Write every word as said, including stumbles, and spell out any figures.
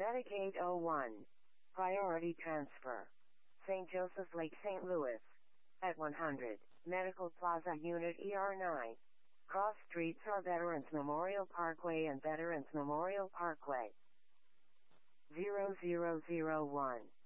Medicaid oh one. Priority transfer. Saint Joseph Lake, Saint Louis. At one hundred. Medical Plaza Unit E R nine. Cross streets are Veterans Memorial Parkway and Veterans Memorial Parkway. zero zero zero one.